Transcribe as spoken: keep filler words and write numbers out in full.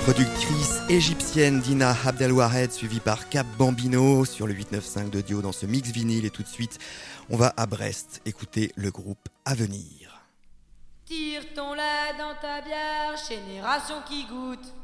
Productrice égyptienne Dina Abdelwahed, suivie par Cap Bambino sur le huit neuf cinq de Dio dans ce mix vinyle. Et tout de suite, on va à Brest écouter le groupe Avenir. Tire ton lait dans ta bière, génération qui goûte.